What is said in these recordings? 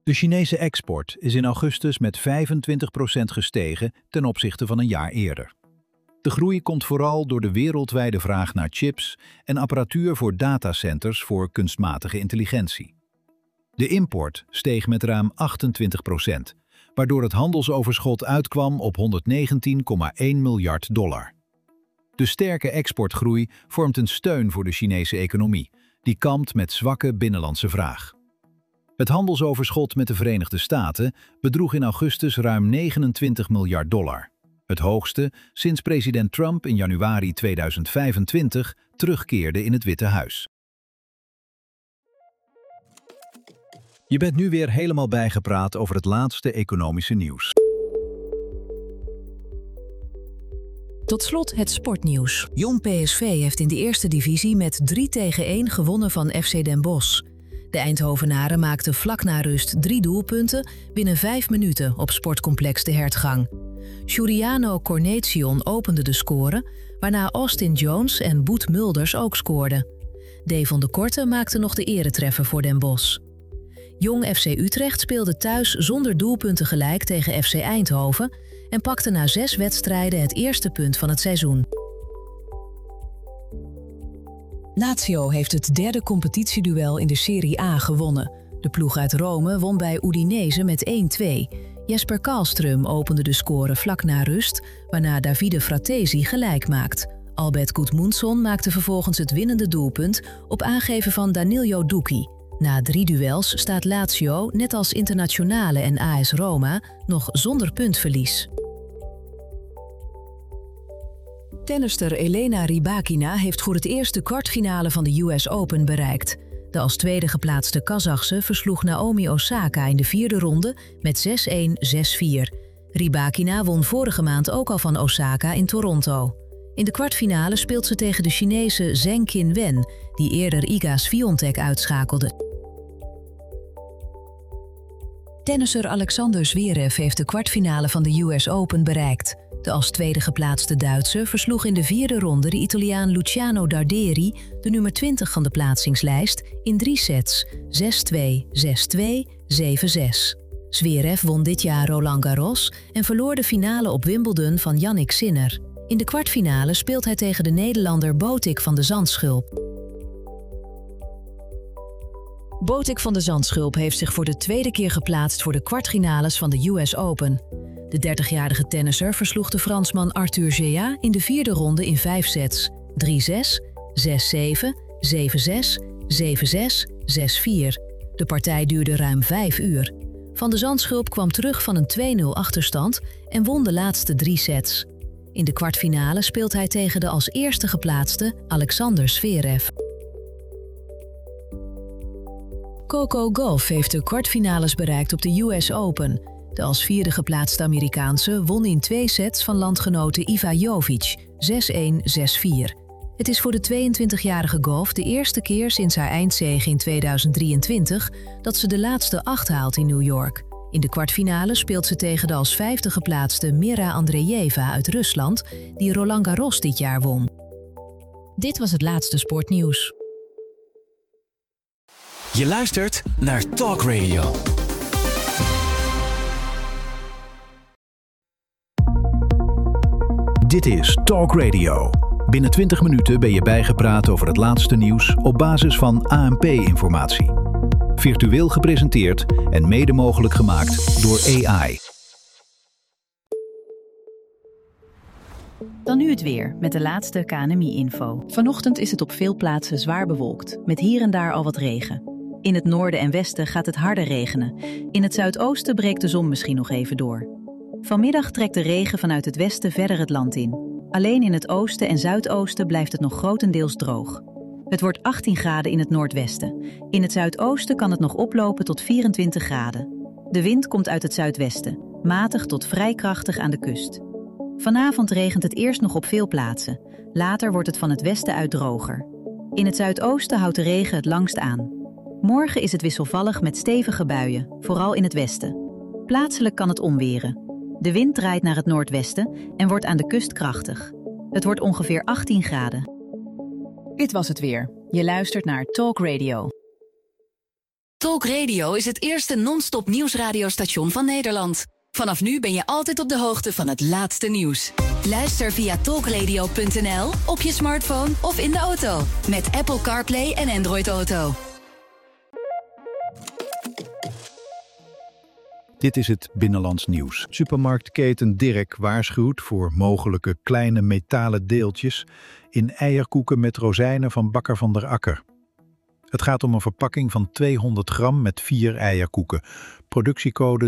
De Chinese export is in augustus met 25% gestegen ten opzichte van een jaar eerder. De groei komt vooral door de wereldwijde vraag naar chips en apparatuur voor datacenters voor kunstmatige intelligentie. De import steeg met ruim 28%, waardoor het handelsoverschot uitkwam op $119,1 miljard. De sterke exportgroei vormt een steun voor de Chinese economie, die kampt met zwakke binnenlandse vraag. Het handelsoverschot met de Verenigde Staten bedroeg in augustus ruim $29 miljard, het hoogste sinds president Trump in januari 2025 terugkeerde in het Witte Huis. Je bent nu weer helemaal bijgepraat over het laatste economische nieuws. Tot slot het sportnieuws. Jong PSV heeft in de eerste divisie met 3-1 gewonnen van FC Den Bosch. De Eindhovenaren maakten vlak na rust 3 doelpunten binnen 5 minuten op sportcomplex De Hertgang. Giuliano Cornelissen opende de score, waarna Austin Jones en Boet Mulders ook scoorden. Devon de Korte maakte nog de eretreffer voor Den Bosch. Jong FC Utrecht speelde thuis zonder doelpunten gelijk tegen FC Eindhoven en pakte na 6 wedstrijden het eerste punt van het seizoen. Lazio heeft het derde competitieduel in de Serie A gewonnen. De ploeg uit Rome won bij Udinese met 1-2. Jesper Karlström opende de score vlak na rust, waarna Davide Fratesi gelijk maakt. Albert Gudmundsson maakte vervolgens het winnende doelpunt op aangeven van Danilo Ducchi. Na 3 duels staat Lazio, net als Internazionale en AS Roma, nog zonder puntverlies. Tennister Elena Rybakina heeft voor het eerst de kwartfinale van de US Open bereikt. De als tweede geplaatste Kazachse versloeg Naomi Osaka in de 4e ronde met 6-1, 6-4. Rybakina won vorige maand ook al van Osaka in Toronto. In de kwartfinale speelt ze tegen de Chinese Zheng Qinwen, die eerder Iga Swiatek uitschakelde. Tennisser Alexander Zverev heeft de kwartfinale van de US Open bereikt. De als tweede geplaatste Duitser versloeg in de 4e ronde de Italiaan Luciano Darderi, de nummer 20 van de plaatsingslijst, in 3 sets, 6-2, 6-2, 7-6. Zverev won dit jaar Roland Garros en verloor de finale op Wimbledon van Jannik Sinner. In de kwartfinale speelt hij tegen de Nederlander Botik van de Zandschulp. Botik van de Zandschulp heeft zich voor de tweede keer geplaatst voor de kwartfinales van de US Open. De 30-jarige tennisser versloeg de Fransman Arthur Gea in de 4e ronde in 5 sets, 3-6, 6-7, 7-6, 7-6, 6-4. De partij duurde ruim 5 uur. Van de Zandschulp kwam terug van een 2-0 achterstand en won de laatste 3 sets. In de kwartfinale speelt hij tegen de als eerste geplaatste Alexander Zverev. Coco Gauff heeft de kwartfinales bereikt op de US Open. De als 4e geplaatste Amerikaanse won in 2 sets van landgenote Iva Jovic, 6-1, 6-4. Het is voor de 22-jarige Gauff de eerste keer sinds haar eindzege in 2023 dat ze de laatste 8 haalt in New York. In de kwartfinale speelt ze tegen de als 5e geplaatste Mira Andreeva uit Rusland, die Roland Garros dit jaar won. Dit was het laatste sportnieuws. Je luistert naar Talk Radio. Dit is Talk Radio. Binnen 20 minuten ben je bijgepraat over het laatste nieuws op basis van ANP-informatie. Virtueel gepresenteerd en mede mogelijk gemaakt door AI. Dan nu het weer, met de laatste KNMI-info. Vanochtend is het op veel plaatsen zwaar bewolkt, met hier en daar al wat regen. In het noorden en westen gaat het harder regenen. In het zuidoosten breekt de zon misschien nog even door. Vanmiddag trekt de regen vanuit het westen verder het land in. Alleen in het oosten en zuidoosten blijft het nog grotendeels droog. Het wordt 18 graden in het noordwesten. In het zuidoosten kan het nog oplopen tot 24 graden. De wind komt uit het zuidwesten, matig tot vrij krachtig aan de kust. Vanavond regent het eerst nog op veel plaatsen. Later wordt het van het westen uit droger. In het zuidoosten houdt de regen het langst aan. Morgen is het wisselvallig met stevige buien, vooral in het westen. Plaatselijk kan het onweren. De wind draait naar het noordwesten en wordt aan de kust krachtig. Het wordt ongeveer 18 graden. Dit was het weer. Je luistert naar Talk Radio. Talk Radio is het eerste non-stop nieuwsradiostation van Nederland. Vanaf nu ben je altijd op de hoogte van het laatste nieuws. Luister via talkradio.nl, op je smartphone of in de auto. Met Apple CarPlay en Android Auto. Dit is het Binnenlands nieuws. Supermarktketen Dirk waarschuwt voor mogelijke kleine metalen deeltjes in eierkoeken met rozijnen van Bakker van der Akker. Het gaat om een verpakking van 200 gram met 4 eierkoeken. Productiecode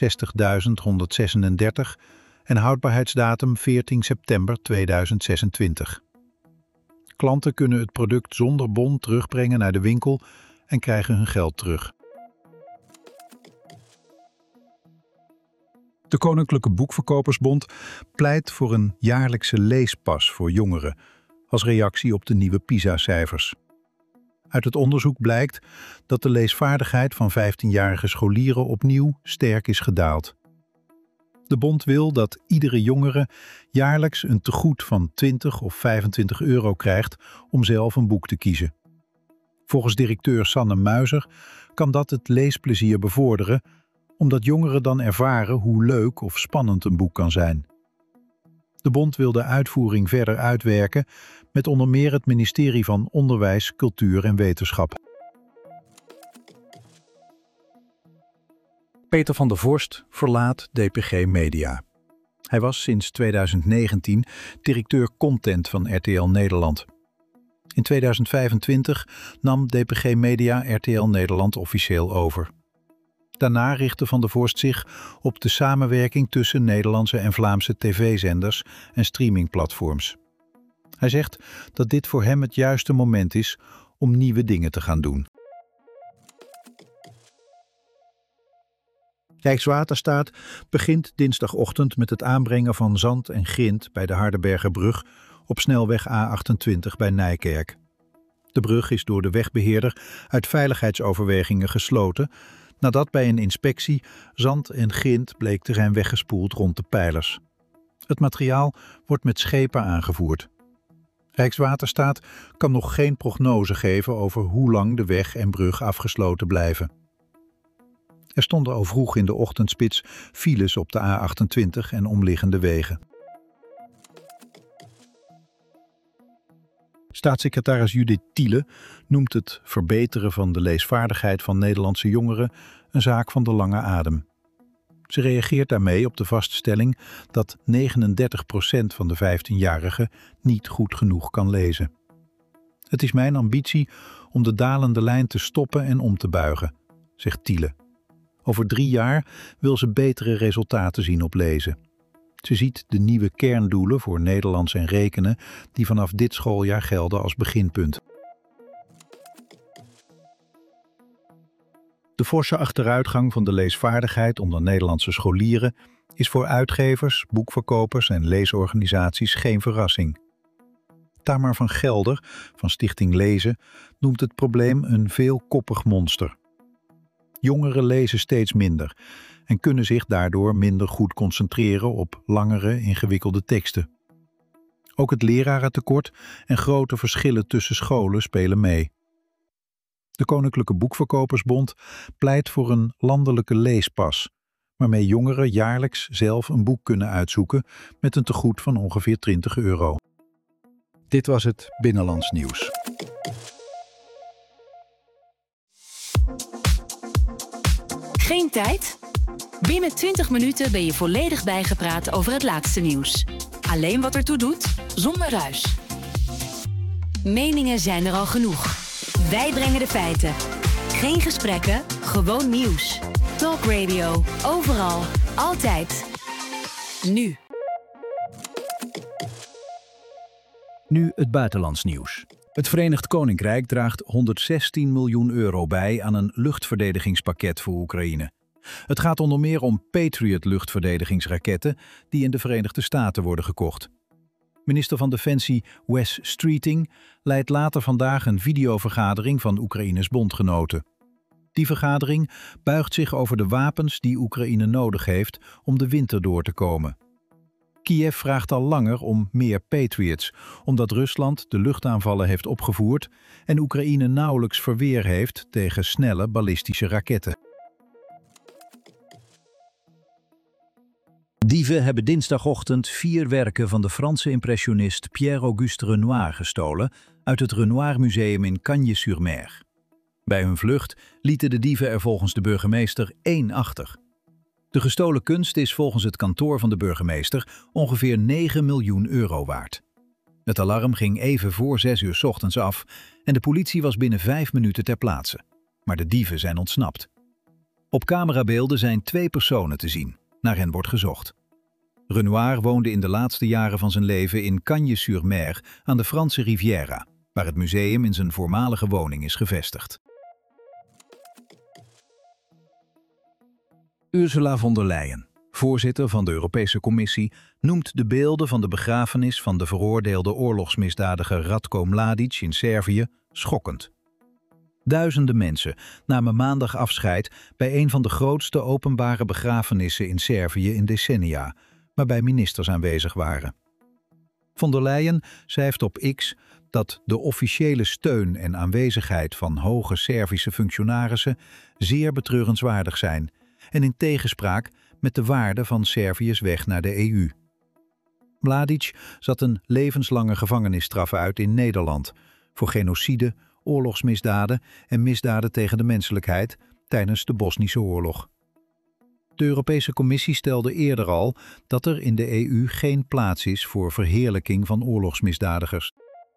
63136 en houdbaarheidsdatum 14 september 2026. Klanten kunnen het product zonder bon terugbrengen naar de winkel en krijgen hun geld terug. De Koninklijke Boekverkopersbond pleit voor een jaarlijkse leespas voor jongeren als reactie op de nieuwe PISA-cijfers. Uit het onderzoek blijkt dat de leesvaardigheid van 15-jarige scholieren opnieuw sterk is gedaald. De bond wil dat iedere jongere jaarlijks een tegoed van 20 of 25 euro krijgt om zelf een boek te kiezen. Volgens directeur Sanne Muizer kan dat het leesplezier bevorderen, omdat jongeren dan ervaren hoe leuk of spannend een boek kan zijn. De bond wil de uitvoering verder uitwerken met onder meer het ministerie van Onderwijs, Cultuur en Wetenschap. Peter van der Vorst verlaat DPG Media. Hij was sinds 2019 directeur content van RTL Nederland. In 2025 nam DPG Media RTL Nederland officieel over. Daarna richtte Van der Vorst zich op de samenwerking tussen Nederlandse en Vlaamse tv-zenders en streamingplatforms. Hij zegt dat dit voor hem het juiste moment is om nieuwe dingen te gaan doen. Rijkswaterstaat begint dinsdagochtend met het aanbrengen van zand en grind bij de Hardenbergerbrug op snelweg A28 bij Nijkerk. De brug is door de wegbeheerder uit veiligheidsoverwegingen gesloten nadat bij een inspectie zand en grind bleek te zijn weggespoeld rond de pijlers. Het materiaal wordt met schepen aangevoerd. Rijkswaterstaat kan nog geen prognose geven over hoe lang de weg en brug afgesloten blijven. Er stonden al vroeg in de ochtendspits files op de A28 en omliggende wegen. Staatssecretaris Judith Thiele noemt het verbeteren van de leesvaardigheid van Nederlandse jongeren een zaak van de lange adem. Ze reageert daarmee op de vaststelling dat 39% van de 15-jarigen niet goed genoeg kan lezen. Het is mijn ambitie om de dalende lijn te stoppen en om te buigen, zegt Thiele. Over 3 jaar wil ze betere resultaten zien op lezen. Ze ziet de nieuwe kerndoelen voor Nederlands en rekenen die vanaf dit schooljaar gelden als beginpunt. De forse achteruitgang van de leesvaardigheid onder Nederlandse scholieren is voor uitgevers, boekverkopers en leesorganisaties geen verrassing. Tamar van Gelder van Stichting Lezen noemt het probleem een veelkoppig monster. Jongeren lezen steeds minder en kunnen zich daardoor minder goed concentreren op langere, ingewikkelde teksten. Ook het lerarentekort en grote verschillen tussen scholen spelen mee. De Koninklijke Boekverkopersbond pleit voor een landelijke leespas, waarmee jongeren jaarlijks zelf een boek kunnen uitzoeken met een tegoed van ongeveer 20 euro. Dit was het Binnenlands nieuws. Geen tijd? Binnen 20 minuten ben je volledig bijgepraat over het laatste nieuws. Alleen wat ertoe doet, zonder ruis. Meningen zijn er al genoeg. Wij brengen de feiten. Geen gesprekken, gewoon nieuws. Talk Radio, overal, altijd. Nu. Nu het buitenlands nieuws. Het Verenigd Koninkrijk draagt 116 miljoen euro bij aan een luchtverdedigingspakket voor Oekraïne. Het gaat onder meer om Patriot luchtverdedigingsraketten die in de Verenigde Staten worden gekocht. Minister van Defensie Wes Streeting leidt later vandaag een videovergadering van Oekraïnes bondgenoten. Die vergadering buigt zich over de wapens die Oekraïne nodig heeft om de winter door te komen. Kiev vraagt al langer om meer Patriots, omdat Rusland de luchtaanvallen heeft opgevoerd en Oekraïne nauwelijks verweer heeft tegen snelle ballistische raketten. Dieven hebben dinsdagochtend 4 werken van de Franse impressionist Pierre-Auguste Renoir gestolen uit het Renoir Museum in Cagnes-sur-Mer. Bij hun vlucht lieten de dieven er volgens de burgemeester 1 achter. De gestolen kunst is volgens het kantoor van de burgemeester ongeveer 9 miljoen euro waard. Het alarm ging even voor 6 uur 's ochtends af en de politie was binnen 5 minuten ter plaatse. Maar de dieven zijn ontsnapt. Op camerabeelden zijn 2 personen te zien. Naar hen wordt gezocht. Renoir woonde in de laatste jaren van zijn leven in Cagnes-sur-Mer aan de Franse Riviera, waar het museum in zijn voormalige woning is gevestigd. Ursula von der Leyen, voorzitter van de Europese Commissie, noemt de beelden van de begrafenis van de veroordeelde oorlogsmisdadiger Ratko Mladic in Servië schokkend. Duizenden mensen namen maandag afscheid bij een van de grootste openbare begrafenissen in Servië in decennia, waarbij ministers aanwezig waren. Von der Leyen schrijft op X dat de officiële steun en aanwezigheid van hoge Servische functionarissen zeer betreurenswaardig zijn en in tegenspraak met de waarde van Servië's weg naar de EU. Mladic zat een levenslange gevangenisstraf uit in Nederland voor genocide, oorlogsmisdaden en misdaden tegen de menselijkheid tijdens de Bosnische oorlog. De Europese Commissie stelde eerder al dat er in de EU geen plaats is voor verheerlijking van oorlogsmisdadigers.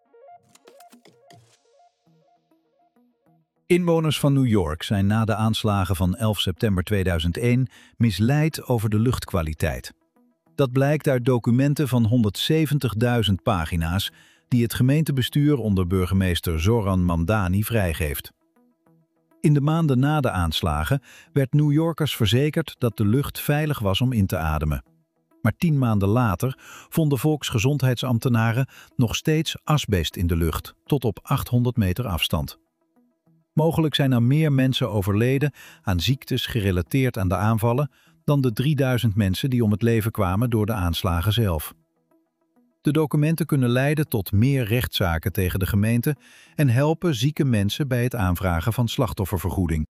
Inwoners van New York zijn na de aanslagen van 11 september 2001 misleid over de luchtkwaliteit. Dat blijkt uit documenten van 170.000 pagina's die het gemeentebestuur onder burgemeester Zoran Mamdani vrijgeeft. In de maanden na de aanslagen werd New Yorkers verzekerd dat de lucht veilig was om in te ademen. Maar 10 maanden later vonden volksgezondheidsambtenaren nog steeds asbest in de lucht, tot op 800 meter afstand. Mogelijk zijn er meer mensen overleden aan ziektes gerelateerd aan de aanvallen dan de 3000 mensen die om het leven kwamen door de aanslagen zelf. De documenten kunnen leiden tot meer rechtszaken tegen de gemeente en helpen zieke mensen bij het aanvragen van slachtoffervergoeding.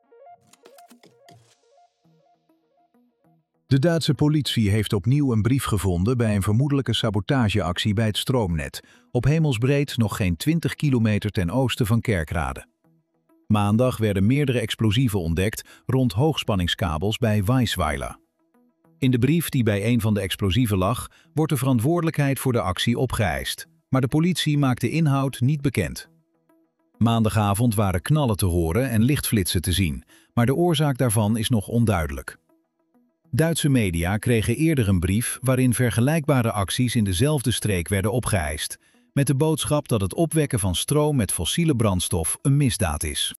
De Duitse politie heeft opnieuw een brief gevonden bij een vermoedelijke sabotageactie bij het stroomnet, op hemelsbreed nog geen 20 kilometer ten oosten van Kerkrade. Maandag werden meerdere explosieven ontdekt rond hoogspanningskabels bij Weisweiler. In de brief die bij een van de explosieven lag, wordt de verantwoordelijkheid voor de actie opgeëist, maar de politie maakt de inhoud niet bekend. Maandagavond waren knallen te horen en lichtflitsen te zien, maar de oorzaak daarvan is nog onduidelijk. Duitse media kregen eerder een brief waarin vergelijkbare acties in dezelfde streek werden opgeëist, met de boodschap dat het opwekken van stroom met fossiele brandstof een misdaad is.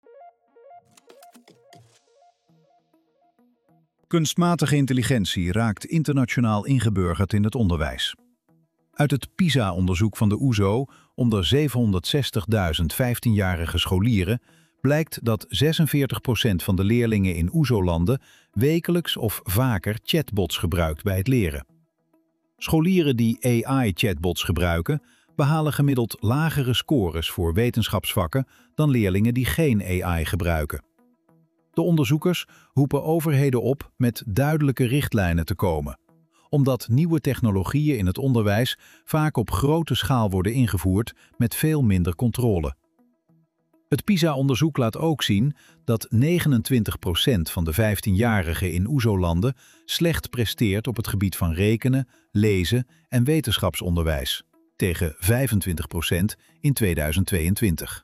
Kunstmatige intelligentie raakt internationaal ingeburgerd in het onderwijs. Uit het PISA-onderzoek van de OESO onder 760.000 15-jarige scholieren blijkt dat 46% van de leerlingen in OESO-landen wekelijks of vaker chatbots gebruikt bij het leren. Scholieren die AI-chatbots gebruiken behalen gemiddeld lagere scores voor wetenschapsvakken dan leerlingen die geen AI gebruiken. De onderzoekers roepen overheden op met duidelijke richtlijnen te komen, omdat nieuwe technologieën in het onderwijs vaak op grote schaal worden ingevoerd met veel minder controle. Het PISA-onderzoek laat ook zien dat 29% van de 15-jarigen in OESO-landen slecht presteert op het gebied van rekenen, lezen en wetenschapsonderwijs, tegen 25% in 2022.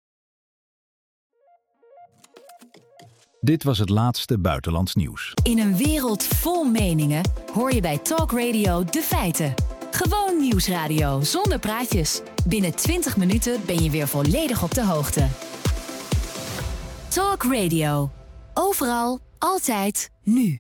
Dit was het laatste buitenlands nieuws. In een wereld vol meningen hoor je bij Talk Radio de feiten. Gewoon nieuwsradio zonder praatjes. Binnen 20 minuten ben je weer volledig op de hoogte. Talk Radio. Overal, altijd, nu.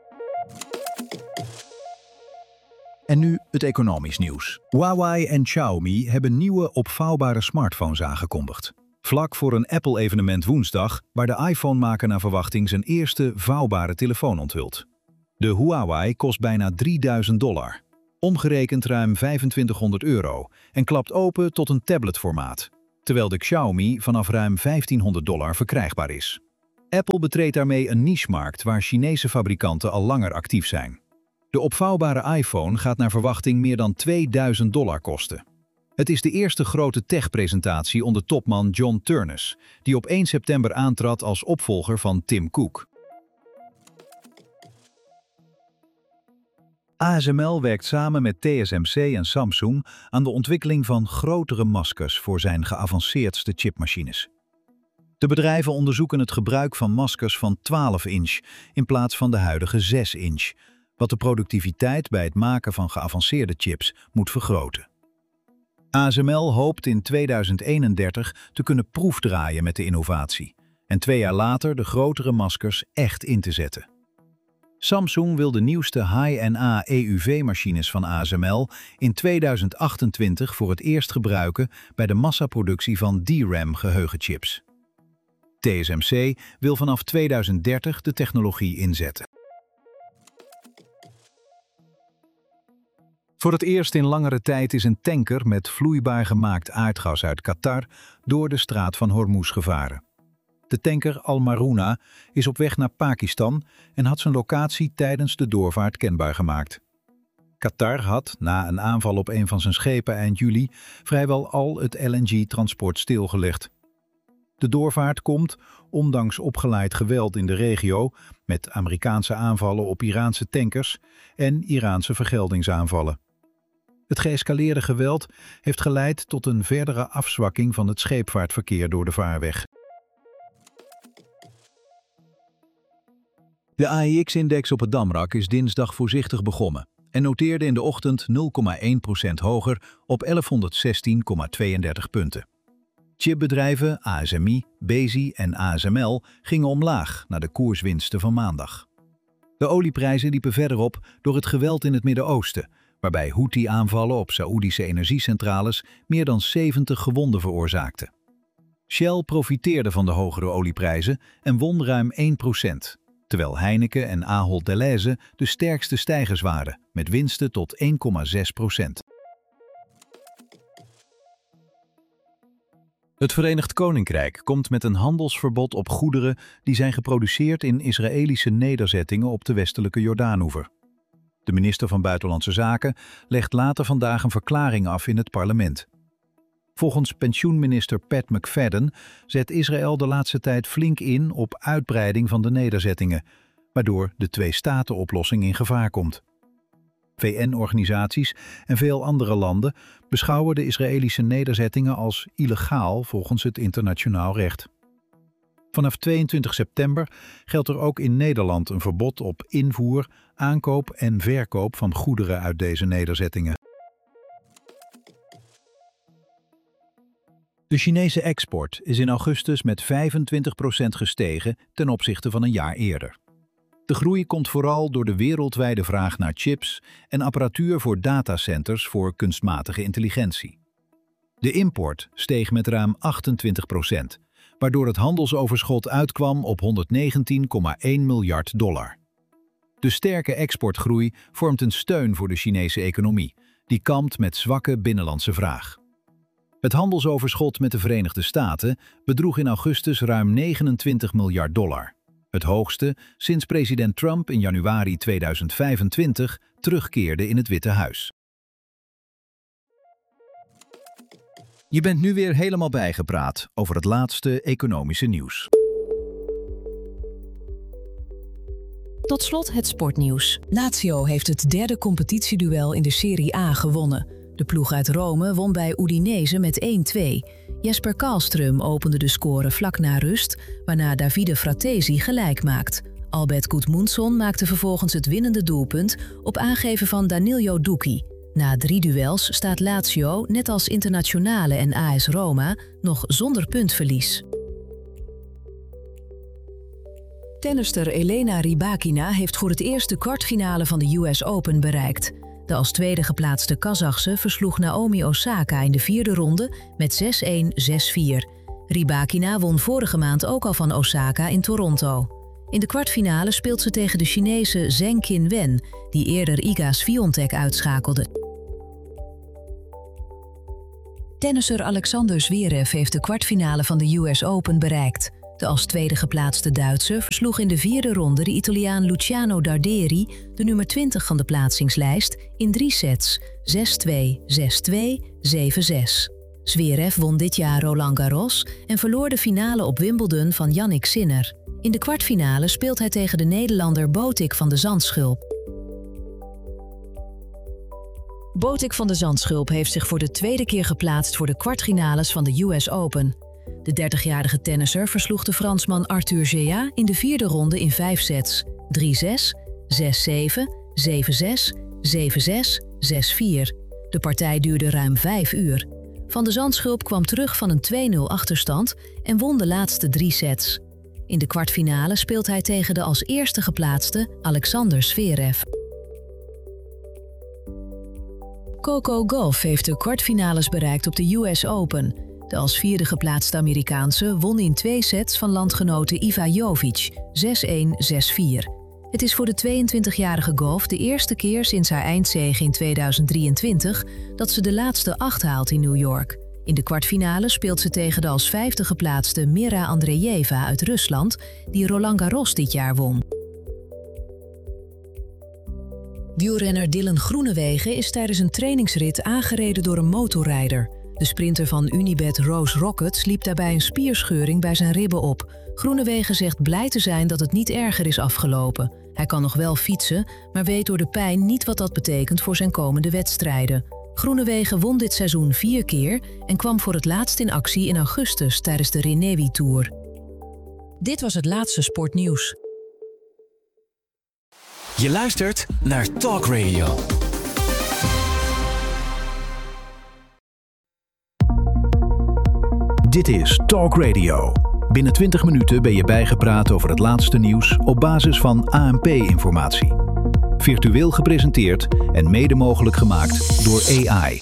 En nu het economisch nieuws. Huawei en Xiaomi hebben nieuwe opvouwbare smartphones aangekondigd. Vlak voor een Apple-evenement woensdag, waar de iPhone-maker naar verwachting zijn eerste vouwbare telefoon onthult. De Huawei kost bijna $3000. omgerekend ruim €2500 en klapt open tot een tabletformaat, terwijl de Xiaomi vanaf ruim $1500 verkrijgbaar is. Apple betreedt daarmee een nichemarkt waar Chinese fabrikanten al langer actief zijn. De opvouwbare iPhone gaat naar verwachting meer dan $2000 kosten. Het is de eerste grote tech-presentatie onder topman John Ternus, die op 1 september aantrad als opvolger van Tim Cook. ASML werkt samen met TSMC en Samsung aan de ontwikkeling van grotere maskers voor zijn geavanceerdste chipmachines. De bedrijven onderzoeken het gebruik van maskers van 12 inch in plaats van de huidige 6 inch, wat de productiviteit bij het maken van geavanceerde chips moet vergroten. ASML hoopt in 2031 te kunnen proefdraaien met de innovatie en 2 jaar later de grotere maskers echt in te zetten. Samsung wil de nieuwste High-NA EUV-machines van ASML in 2028 voor het eerst gebruiken bij de massaproductie van DRAM-geheugenchips. TSMC wil vanaf 2030 de technologie inzetten. Voor het eerst in langere tijd is een tanker met vloeibaar gemaakt aardgas uit Qatar door de straat van Hormuz gevaren. De tanker Al Maruna is op weg naar Pakistan en had zijn locatie tijdens de doorvaart kenbaar gemaakt. Qatar had, na een aanval op een van zijn schepen eind juli, vrijwel al het LNG-transport stilgelegd. De doorvaart komt, ondanks opgeleid geweld in de regio, met Amerikaanse aanvallen op Iraanse tankers en Iraanse vergeldingsaanvallen. Het geëscaleerde geweld heeft geleid tot een verdere afzwakking van het scheepvaartverkeer door de vaarweg. De AEX-index op het Damrak is dinsdag voorzichtig begonnen en noteerde in de ochtend 0,1% hoger op 1116,32 punten. Chipbedrijven ASMI, Besi en ASML gingen omlaag na de koerswinsten van maandag. De olieprijzen liepen verder op door het geweld in het Midden-Oosten, waarbij Houthi-aanvallen op Saoedische energiecentrales meer dan 70 gewonden veroorzaakten. Shell profiteerde van de hogere olieprijzen en won ruim 1%, terwijl Heineken en Ahold Delhaize de sterkste stijgers waren, met winsten tot 1,6%. Het Verenigd Koninkrijk komt met een handelsverbod op goederen die zijn geproduceerd in Israëlische nederzettingen op de westelijke Jordaanoever. De minister van Buitenlandse Zaken legt later vandaag een verklaring af in het parlement. Volgens pensioenminister Pat McFadden zet Israël de laatste tijd flink in op uitbreiding van de nederzettingen, waardoor de twee-staten-oplossing in gevaar komt. VN-organisaties en veel andere landen beschouwen de Israëlische nederzettingen als illegaal volgens het internationaal recht. Vanaf 22 september geldt er ook in Nederland een verbod op invoer, aankoop en verkoop van goederen uit deze nederzettingen. De Chinese export is in augustus met 25% gestegen ten opzichte van een jaar eerder. De groei komt vooral door de wereldwijde vraag naar chips en apparatuur voor datacenters voor kunstmatige intelligentie. De import steeg met ruim 28%, waardoor het handelsoverschot uitkwam op $119,1 miljard. De sterke exportgroei vormt een steun voor de Chinese economie, die kampt met zwakke binnenlandse vraag. Het handelsoverschot met de Verenigde Staten bedroeg in augustus ruim $29 miljard. Het hoogste sinds president Trump in januari 2025 terugkeerde in het Witte Huis. Je bent nu weer helemaal bijgepraat over het laatste economische nieuws. Tot slot het sportnieuws. Lazio heeft het derde competitieduel in de Serie A gewonnen. De ploeg uit Rome won bij Udinese met 1-2. Jesper Karlström opende de score vlak na rust, waarna Davide Fratesi gelijk maakt. Albert Gudmundsson maakte vervolgens het winnende doelpunt op aangeven van Danilo Ducchi. Na 3 duels staat Lazio, net als Internazionale en AS Roma, nog zonder puntverlies. Tennister Elena Rybakina heeft voor het eerst de kwartfinale van de US Open bereikt. De als tweede geplaatste Kazachse versloeg Naomi Osaka in de 4e ronde met 6-1, 6-4. Rybakina won vorige maand ook al van Osaka in Toronto. In de kwartfinale speelt ze tegen de Chinese Zheng Qinwen, die eerder Iga Swiatek uitschakelde. Tennisser Alexander Zverev heeft de kwartfinale van de US Open bereikt. De als tweede geplaatste Duitser versloeg in de vierde ronde de Italiaan Luciano Darderi, de nummer 20 van de plaatsingslijst, in 3 sets, 6-2, 6-2, 7-6. Zverev won dit jaar Roland Garros en verloor de finale op Wimbledon van Jannik Sinner. In de kwartfinale speelt hij tegen de Nederlander Botik van de Zandschulp. Botik van de Zandschulp heeft zich voor de tweede keer geplaatst voor de kwartfinales van de US Open. De 30-jarige tennisser versloeg de Fransman Arthur Géat in de vierde ronde in 5 sets, 3-6, 6-7, 7-6, 7-6, 6-4. De partij duurde ruim 5 uur. Van de Zandschulp kwam terug van een 2-0 achterstand en won de laatste 3 sets. In de kwartfinale speelt hij tegen de als eerste geplaatste Alexander Zverev. Coco Gauff heeft de kwartfinales bereikt op de US Open. De als vierde geplaatste Amerikaanse won in 2 sets van landgenote Iva Jovic, 6-1, 6-4. Het is voor de 22-jarige Gauff de eerste keer sinds haar eindzege in 2023 dat ze de laatste 8 haalt in New York. In de kwartfinale speelt ze tegen de als vijfde geplaatste Mira Andreeva uit Rusland, die Roland Garros dit jaar won. Wielrenner Dylan Groenewegen is tijdens een trainingsrit aangereden door een motorrijder. De sprinter van Unibet Rose Rockets liep daarbij een spierscheuring bij zijn ribben op. Groenewegen zegt blij te zijn dat het niet erger is afgelopen. Hij kan nog wel fietsen, maar weet door de pijn niet wat dat betekent voor zijn komende wedstrijden. Groenewegen won dit seizoen 4 keer en kwam voor het laatst in actie in augustus tijdens de Renewi Tour. Dit was het laatste sportnieuws. Je luistert naar Talk Radio. Dit is Talk Radio. Binnen 20 minuten ben je bijgepraat over het laatste nieuws op basis van ANP-informatie. Virtueel gepresenteerd en mede mogelijk gemaakt door AI.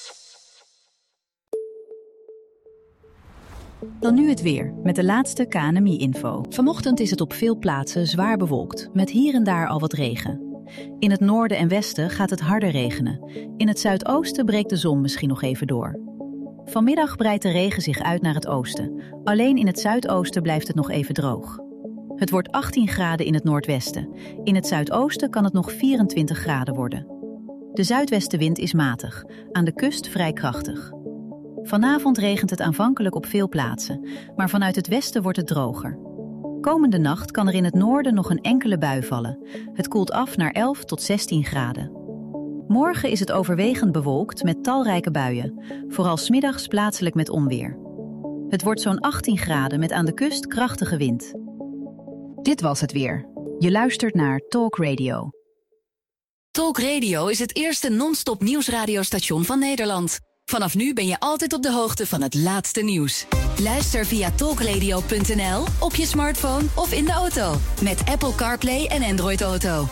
Dan nu het weer, met de laatste KNMI-info. Vanochtend is het op veel plaatsen zwaar bewolkt, met hier en daar al wat regen. In het noorden en westen gaat het harder regenen. In het zuidoosten breekt de zon misschien nog even door. Vanmiddag breidt de regen zich uit naar het oosten. Alleen in het zuidoosten blijft het nog even droog. Het wordt 18 graden in het noordwesten. In het zuidoosten kan het nog 24 graden worden. De zuidwestenwind is matig, aan de kust vrij krachtig. Vanavond regent het aanvankelijk op veel plaatsen, maar vanuit het westen wordt het droger. Komende nacht kan er in het noorden nog een enkele bui vallen. Het koelt af naar 11 tot 16 graden. Morgen is het overwegend bewolkt met talrijke buien, vooral 's middags plaatselijk met onweer. Het wordt zo'n 18 graden met aan de kust krachtige wind. Dit was het weer. Je luistert naar Talk Radio. Talk Radio is het eerste non-stop nieuwsradiostation van Nederland. Vanaf nu ben je altijd op de hoogte van het laatste nieuws. Luister via talkradio.nl, op je smartphone of in de auto. Met Apple CarPlay en Android Auto.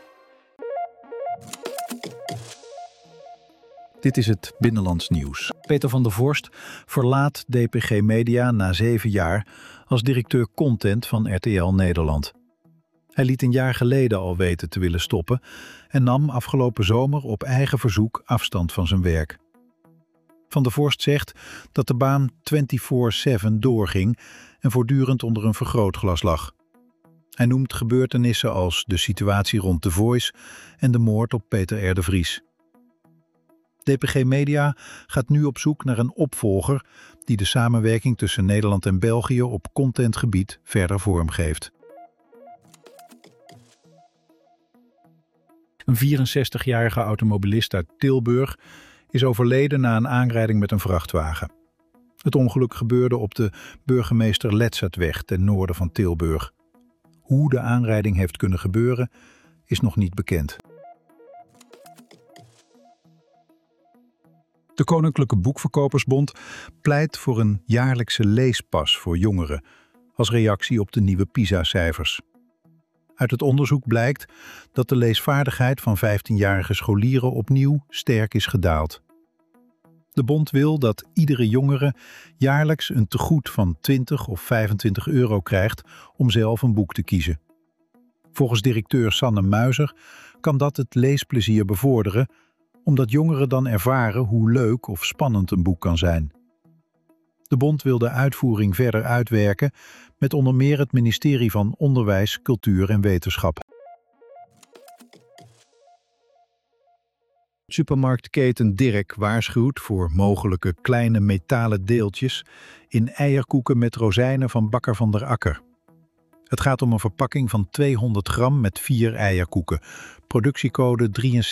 Dit is het Binnenlands Nieuws. Peter van der Vorst verlaat DPG Media na 7 jaar als directeur content van RTL Nederland. Hij liet een jaar geleden al weten te willen stoppen en nam afgelopen zomer op eigen verzoek afstand van zijn werk. Van der Vorst zegt dat de baan 24/7 doorging en voortdurend onder een vergrootglas lag. Hij noemt gebeurtenissen als de situatie rond The Voice en de moord op Peter R. de Vries. DPG Media gaat nu op zoek naar een opvolger die de samenwerking tussen Nederland en België op contentgebied verder vormgeeft. Een 64-jarige automobilist uit Tilburg is overleden na een aanrijding met een vrachtwagen. Het ongeluk gebeurde op de Burgemeester Letsatweg ten noorden van Tilburg. Hoe de aanrijding heeft kunnen gebeuren is nog niet bekend. De Koninklijke Boekverkopersbond pleit voor een jaarlijkse leespas voor jongeren als reactie op de nieuwe PISA-cijfers. Uit het onderzoek blijkt dat de leesvaardigheid van 15-jarige scholieren opnieuw sterk is gedaald. De bond wil dat iedere jongere jaarlijks een tegoed van 20 of 25 euro krijgt om zelf een boek te kiezen. Volgens directeur Sanne Muizer kan dat het leesplezier bevorderen, omdat jongeren dan ervaren hoe leuk of spannend een boek kan zijn. De bond wil de uitvoering verder uitwerken met onder meer het ministerie van Onderwijs, Cultuur en Wetenschap. Supermarktketen Dirk waarschuwt voor mogelijke kleine metalen deeltjes in eierkoeken met rozijnen van Bakker van der Akker. Het gaat om een verpakking van 200 gram met 4 eierkoeken, productiecode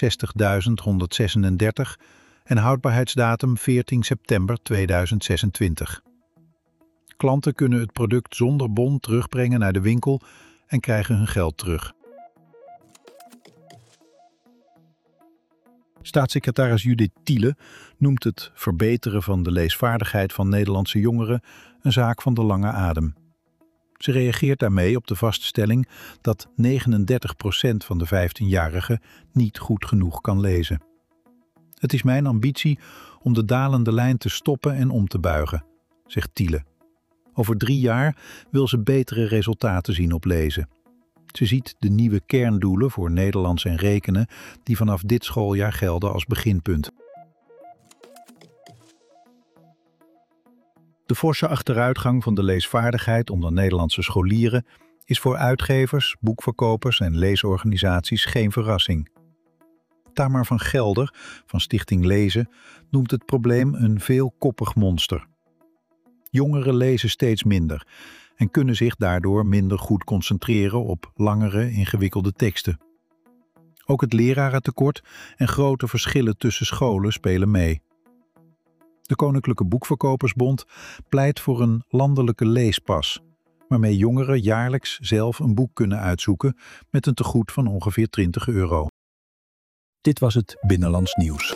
63136 en houdbaarheidsdatum 14 september 2026. Klanten kunnen het product zonder bon terugbrengen naar de winkel en krijgen hun geld terug. Staatssecretaris Judith Thiele noemt het verbeteren van de leesvaardigheid van Nederlandse jongeren een zaak van de lange adem. Ze reageert daarmee op de vaststelling dat 39% van de 15-jarigen niet goed genoeg kan lezen. Het is mijn ambitie om de dalende lijn te stoppen en om te buigen, zegt Thiele. Over 3 jaar wil ze betere resultaten zien op lezen. Ze ziet de nieuwe kerndoelen voor Nederlands en rekenen die vanaf dit schooljaar gelden als beginpunt. De forse achteruitgang van de leesvaardigheid onder Nederlandse scholieren is voor uitgevers, boekverkopers en leesorganisaties geen verrassing. Tamar van Gelder van Stichting Lezen noemt het probleem een veelkoppig monster. Jongeren lezen steeds minder en kunnen zich daardoor minder goed concentreren op langere, ingewikkelde teksten. Ook het lerarentekort en grote verschillen tussen scholen spelen mee. De Koninklijke Boekverkopersbond pleit voor een landelijke leespas, waarmee jongeren jaarlijks zelf een boek kunnen uitzoeken met een tegoed van ongeveer €20. Dit was het Binnenlands Nieuws.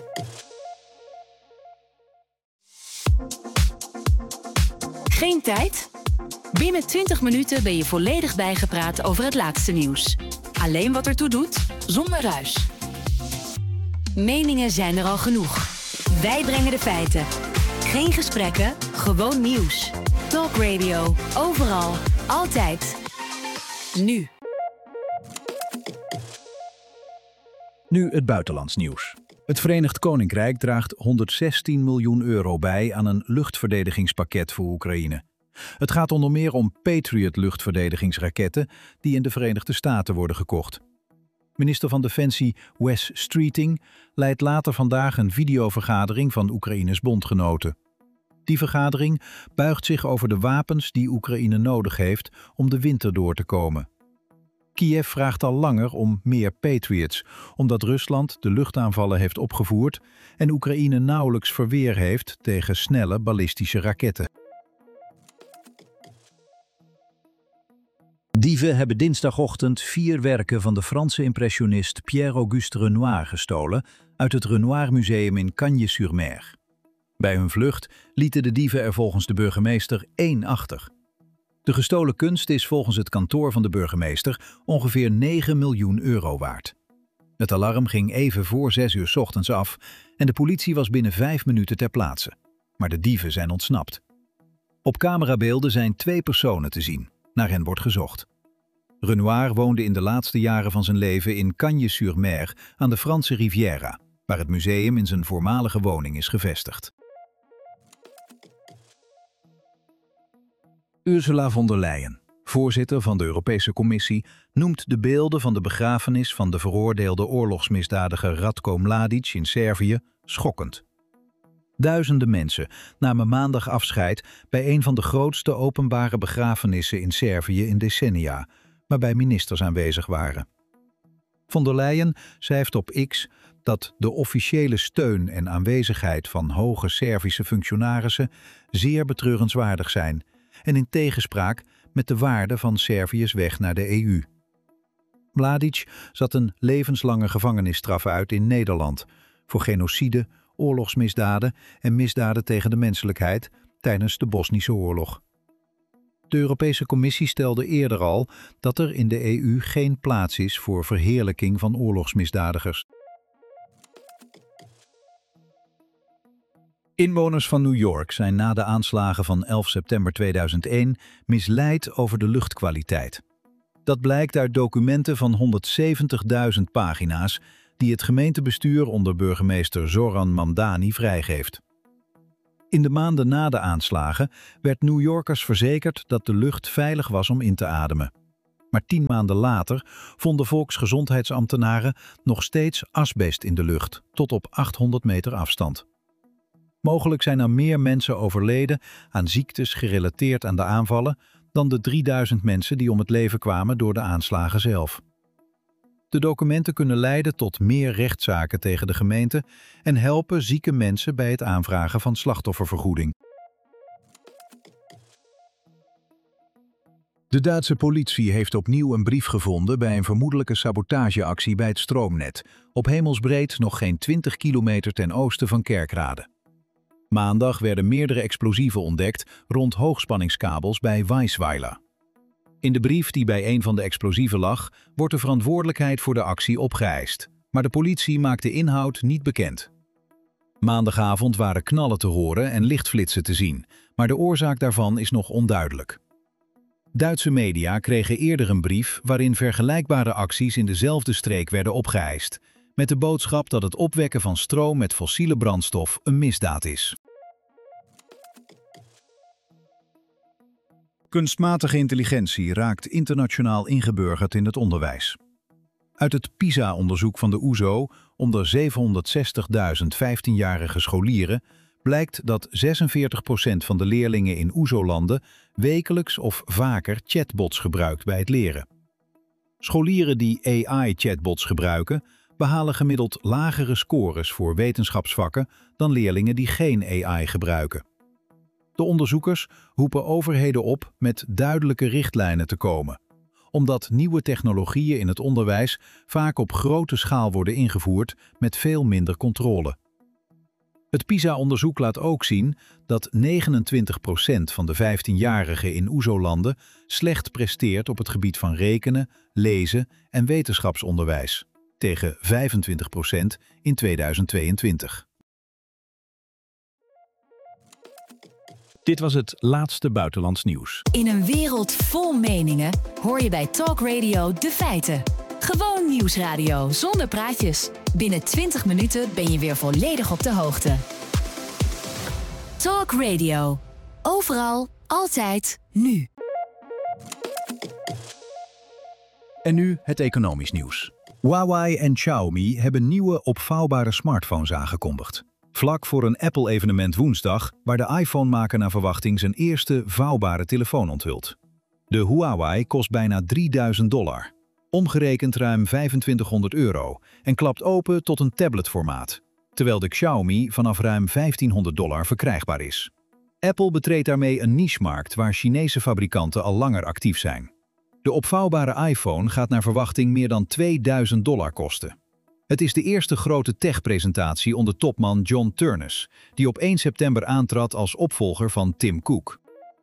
Geen tijd? Binnen 20 minuten ben je volledig bijgepraat over het laatste nieuws. Alleen wat ertoe doet, zonder ruis. Meningen zijn er al genoeg. Wij brengen de feiten. Geen gesprekken, gewoon nieuws. Talk Radio, overal, altijd. Nu. Nu het buitenlands nieuws. Het Verenigd Koninkrijk draagt €116 miljoen bij aan een luchtverdedigingspakket voor Oekraïne. Het gaat onder meer om Patriot-luchtverdedigingsraketten die in de Verenigde Staten worden gekocht. Minister van Defensie Wes Streeting leidt later vandaag een videovergadering van Oekraïnes bondgenoten. Die vergadering buigt zich over de wapens die Oekraïne nodig heeft om de winter door te komen. Kiev vraagt al langer om meer Patriots, omdat Rusland de luchtaanvallen heeft opgevoerd en Oekraïne nauwelijks verweer heeft tegen snelle ballistische raketten. Dieven hebben dinsdagochtend 4 werken van de Franse impressionist Pierre-Auguste Renoir gestolen uit het Renoir Museum in Cagnes-sur-Mer. Bij hun vlucht lieten de dieven er volgens de burgemeester 1 achter. De gestolen kunst is volgens het kantoor van de burgemeester ongeveer €9 miljoen waard. Het alarm ging even voor 6 uur 's ochtends af en de politie was binnen 5 minuten ter plaatse. Maar de dieven zijn ontsnapt. Op camerabeelden zijn 2 personen te zien. Naar hen wordt gezocht. Renoir woonde in de laatste jaren van zijn leven in Cagnes-sur-Mer aan de Franse Riviera, waar het museum in zijn voormalige woning is gevestigd. Ursula von der Leyen, voorzitter van de Europese Commissie, noemt de beelden van de begrafenis van de veroordeelde oorlogsmisdadiger Ratko Mladic in Servië schokkend. Duizenden mensen namen maandag afscheid bij een van de grootste openbare begrafenissen in Servië in decennia, waarbij ministers aanwezig waren. Von der Leyen schrijft op X dat de officiële steun en aanwezigheid van hoge Servische functionarissen zeer betreurenswaardig zijn en in tegenspraak met de waarde van Servië's weg naar de EU. Mladic zat een levenslange gevangenisstraf uit in Nederland voor genocide, oorlogsmisdaden en misdaden tegen de menselijkheid tijdens de Bosnische oorlog. De Europese Commissie stelde eerder al dat er in de EU geen plaats is voor verheerlijking van oorlogsmisdadigers. Inwoners van New York zijn na de aanslagen van 11 september 2001 misleid over de luchtkwaliteit. Dat blijkt uit documenten van 170.000 pagina's die het gemeentebestuur onder burgemeester Zoran Mamdani vrijgeeft. In de maanden na de aanslagen werd New Yorkers verzekerd dat de lucht veilig was om in te ademen. Maar 10 maanden later vonden volksgezondheidsambtenaren nog steeds asbest in de lucht, tot op 800 meter afstand. Mogelijk zijn er meer mensen overleden aan ziektes gerelateerd aan de aanvallen dan de 3000 mensen die om het leven kwamen door de aanslagen zelf. De documenten kunnen leiden tot meer rechtszaken tegen de gemeente en helpen zieke mensen bij het aanvragen van slachtoffervergoeding. De Duitse politie heeft opnieuw een brief gevonden bij een vermoedelijke sabotageactie bij het stroomnet, op hemelsbreed nog geen 20 kilometer ten oosten van Kerkrade. Maandag werden meerdere explosieven ontdekt rond hoogspanningskabels bij Weisweiler. In de brief die bij een van de explosieven lag, wordt de verantwoordelijkheid voor de actie opgeëist, maar de politie maakt de inhoud niet bekend. Maandagavond waren knallen te horen en lichtflitsen te zien, maar de oorzaak daarvan is nog onduidelijk. Duitse media kregen eerder een brief waarin vergelijkbare acties in dezelfde streek werden opgeëist, met de boodschap dat het opwekken van stroom met fossiele brandstof een misdaad is. Kunstmatige intelligentie raakt internationaal ingeburgerd in het onderwijs. Uit het PISA-onderzoek van de OESO onder 760.000 15-jarige scholieren blijkt dat 46% van de leerlingen in OESO-landen wekelijks of vaker chatbots gebruikt bij het leren. Scholieren die AI-chatbots gebruiken, behalen gemiddeld lagere scores voor wetenschapsvakken dan leerlingen die geen AI gebruiken. De onderzoekers roepen overheden op met duidelijke richtlijnen te komen, omdat nieuwe technologieën in het onderwijs vaak op grote schaal worden ingevoerd met veel minder controle. Het PISA-onderzoek laat ook zien dat 29% van de 15-jarigen in OESO-landen slecht presteert op het gebied van rekenen, lezen en wetenschapsonderwijs, tegen 25% in 2022. Dit was het laatste buitenlands nieuws. In een wereld vol meningen hoor je bij Talk Radio de feiten. Gewoon nieuwsradio zonder praatjes. Binnen 20 minuten ben je weer volledig op de hoogte. Talk Radio. Overal, altijd, nu. En nu het economisch nieuws. Huawei en Xiaomi hebben nieuwe opvouwbare smartphones aangekondigd. Vlak voor een Apple-evenement woensdag, waar de iPhone-maker naar verwachting zijn eerste vouwbare telefoon onthult. De Huawei kost bijna $3000, omgerekend ruim €2500 en klapt open tot een tabletformaat, terwijl de Xiaomi vanaf ruim $1500 verkrijgbaar is. Apple betreedt daarmee een nichemarkt waar Chinese fabrikanten al langer actief zijn. De opvouwbare iPhone gaat naar verwachting meer dan $2000 kosten. Het is de eerste grote tech-presentatie onder topman John Ternus, die op 1 september aantrad als opvolger van Tim Cook.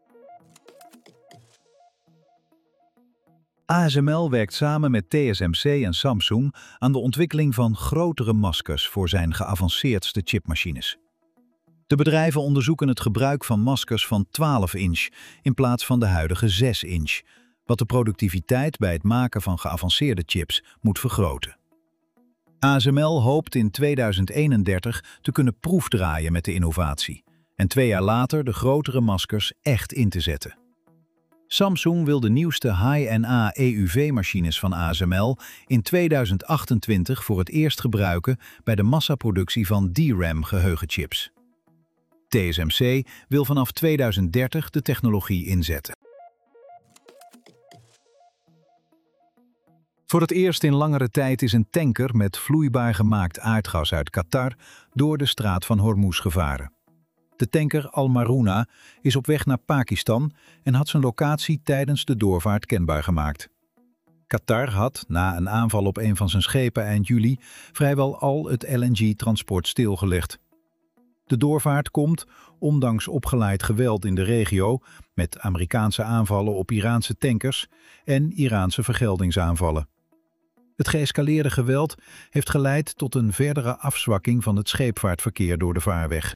ASML werkt samen met TSMC en Samsung aan de ontwikkeling van grotere maskers voor zijn geavanceerdste chipmachines. De bedrijven onderzoeken het gebruik van maskers van 12 inch in plaats van de huidige 6 inch, wat de productiviteit bij het maken van geavanceerde chips moet vergroten. ASML hoopt in 2031 te kunnen proefdraaien met de innovatie en 2 jaar later de grotere maskers echt in te zetten. Samsung wil de nieuwste High-NA EUV-machines van ASML in 2028 voor het eerst gebruiken bij de massaproductie van DRAM-geheugenchips. TSMC wil vanaf 2030 de technologie inzetten. Voor het eerst in langere tijd is een tanker met vloeibaar gemaakt aardgas uit Qatar door de straat van Hormuz gevaren. De tanker Al Maruna is op weg naar Pakistan en had zijn locatie tijdens de doorvaart kenbaar gemaakt. Qatar had, na een aanval op een van zijn schepen eind juli, vrijwel al het LNG-transport stilgelegd. De doorvaart komt, ondanks opgeleid geweld in de regio, met Amerikaanse aanvallen op Iraanse tankers en Iraanse vergeldingsaanvallen. Het geëscaleerde geweld heeft geleid tot een verdere afzwakking van het scheepvaartverkeer door de vaarweg.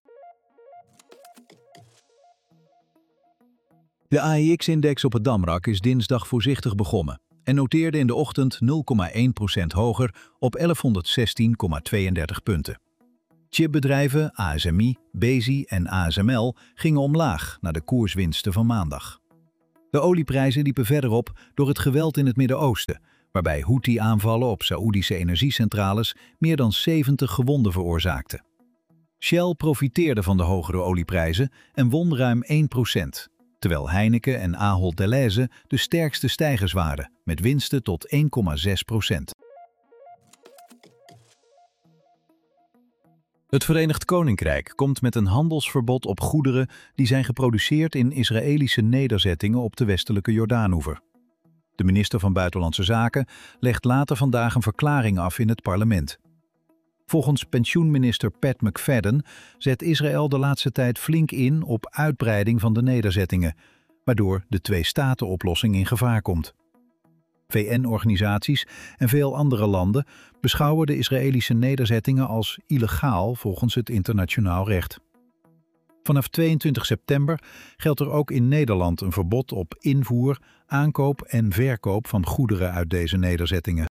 De AEX-index op het Damrak is dinsdag voorzichtig begonnen. en noteerde in de ochtend 0,1% hoger op 1116,32 punten. Chipbedrijven ASMI, Besi en ASML gingen omlaag na de koerswinsten van maandag. De olieprijzen liepen verder op door het geweld in het Midden-Oosten, waarbij Houthi-aanvallen op Saoedische energiecentrales meer dan 70 gewonden veroorzaakten. Shell profiteerde van de hogere olieprijzen en won ruim 1%, terwijl Heineken en Ahold Delhaize de sterkste stijgers waren, met winsten tot 1,6%. Het Verenigd Koninkrijk komt met een handelsverbod op goederen die zijn geproduceerd in Israëlische nederzettingen op de westelijke Jordaanoever. De minister van Buitenlandse Zaken legt later vandaag een verklaring af in het parlement. Volgens pensioenminister Pat McFadden zet Israël de laatste tijd flink in op uitbreiding van de nederzettingen, waardoor de twee-staten-oplossing in gevaar komt. VN-organisaties en veel andere landen beschouwen de Israëlische nederzettingen als illegaal volgens het internationaal recht. Vanaf 22 september geldt er ook in Nederland een verbod op invoer, aankoop en verkoop van goederen uit deze nederzettingen.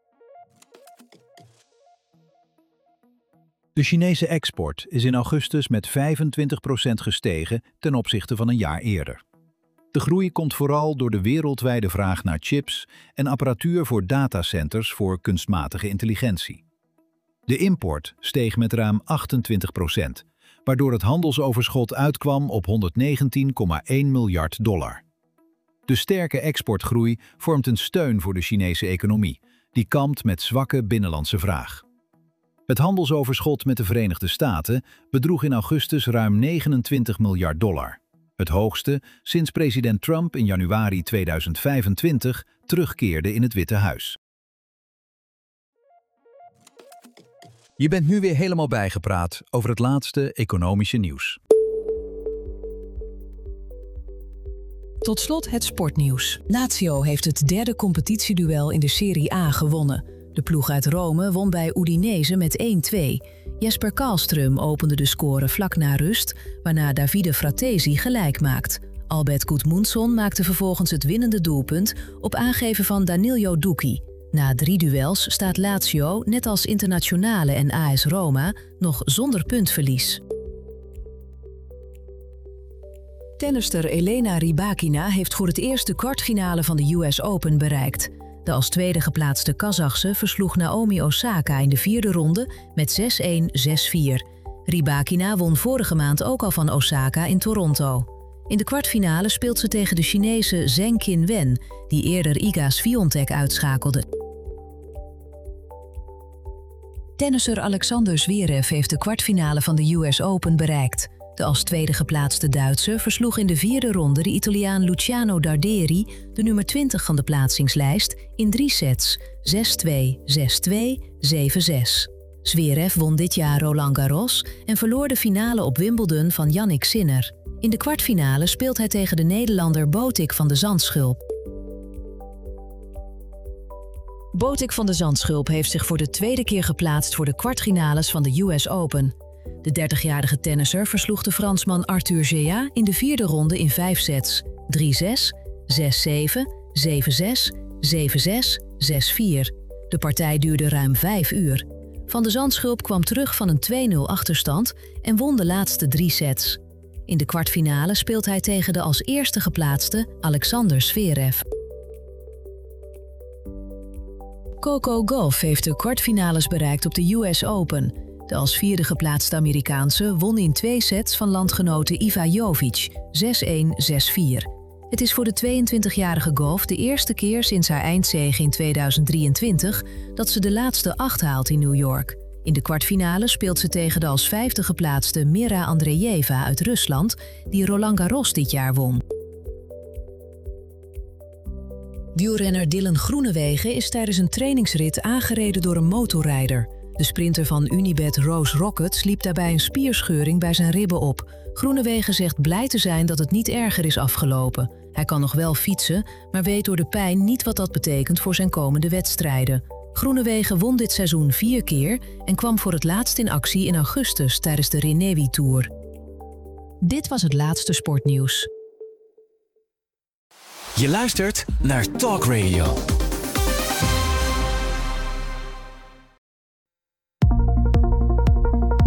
De Chinese export is in augustus met 25% gestegen ten opzichte van een jaar eerder. De groei komt vooral door de wereldwijde vraag naar chips en apparatuur voor datacenters voor kunstmatige intelligentie. De import steeg met ruim 28%, waardoor het handelsoverschot uitkwam op $119,1 miljard. De sterke exportgroei vormt een steun voor de Chinese economie, die kampt met zwakke binnenlandse vraag. Het handelsoverschot met de Verenigde Staten bedroeg in augustus ruim $29 miljard. Het hoogste sinds president Trump in januari 2025 terugkeerde in het Witte Huis. Je bent nu weer helemaal bijgepraat over het laatste economische nieuws. Tot slot het sportnieuws. Lazio heeft het derde competitieduel in de Serie A gewonnen. De ploeg uit Rome won bij Udinese met 1-2. Jesper Karlström opende de score vlak na rust, waarna Davide Fratesi gelijk maakt. Albert Gudmundsson maakte vervolgens het winnende doelpunt op aangeven van Danilo Ducchi. Na 3 duels staat Lazio, net als Internazionale en AS Roma, nog zonder puntverlies. Tennister Elena Rybakina heeft voor het eerst de kwartfinale van de US Open bereikt. De als tweede geplaatste Kazachse versloeg Naomi Osaka in de 4e ronde met 6-1, 6-4. Rybakina won vorige maand ook al van Osaka in Toronto. In de kwartfinale speelt ze tegen de Chinese Zheng Qinwen, die eerder Iga Swiatek uitschakelde. Tennisser Alexander Zverev heeft de kwartfinale van de US Open bereikt. De als tweede geplaatste Duitser versloeg in de 4e ronde de Italiaan Luciano Darderi, de nummer 20 van de plaatsingslijst, in 3 sets, 6-2, 6-2, 7-6. Zverev won dit jaar Roland Garros en verloor de finale op Wimbledon van Jannik Sinner. In de kwartfinale speelt hij tegen de Nederlander Botik van de Zandschulp. Botik van de Zandschulp heeft zich voor de tweede keer geplaatst voor de kwartfinales van de US Open. De 30-jarige tennisser versloeg de Fransman Arthur Gea in de 4e ronde in 5 sets, 3-6, 6-7, 7-6, 7-6, 6-4. De partij duurde ruim 5 uur. Van de Zandschulp kwam terug van een 2-0 achterstand en won de laatste 3 sets. In de kwartfinale speelt hij tegen de als eerste geplaatste Alexander Zverev. Coco Gauff heeft de kwartfinales bereikt op de US Open. De als 4e geplaatste Amerikaanse won in 2 sets van landgenote Iva Jovic, 6-1, 6-4. Het is voor de 22-jarige Gauff de eerste keer sinds haar eindzege in 2023 dat ze de laatste 8 haalt in New York. In de kwartfinale speelt ze tegen de als 5e geplaatste Mira Andreeva uit Rusland, die Roland Garros dit jaar won. Wielrenner Dylan Groenewegen is tijdens een trainingsrit aangereden door een motorrijder. De sprinter van Unibet Rose Rockets liep daarbij een spierscheuring bij zijn ribben op. Groenewegen zegt blij te zijn dat het niet erger is afgelopen. Hij kan nog wel fietsen, maar weet door de pijn niet wat dat betekent voor zijn komende wedstrijden. Groenewegen won dit seizoen 4 keer en kwam voor het laatst in actie in augustus tijdens de Renewi Tour. Dit was het laatste sportnieuws. Je luistert naar Talk Radio.